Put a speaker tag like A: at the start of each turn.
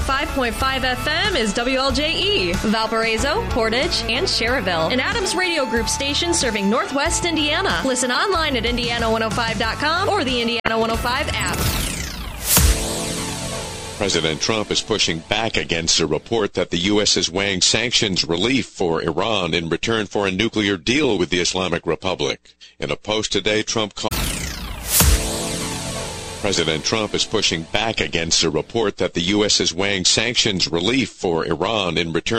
A: 105.5 FM is WLJE, Valparaiso, Portage, and Cherryville, an Adams Radio Group station serving Northwest Indiana. Listen online at Indiana105.com or the Indiana 105 app.
B: President Trump is pushing back against a report that the U.S. is weighing sanctions relief for Iran in return for a nuclear deal with the Islamic Republic. In a post today, President Trump is pushing back against a report that the U.S. is weighing sanctions relief for Iran in return